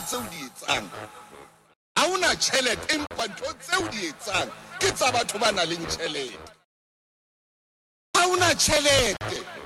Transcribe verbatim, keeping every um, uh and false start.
tseo di etsang ha una tjhelete empa ntho tseo di etsang ke tsa batho ba nang le tjhelete ha una tjhelete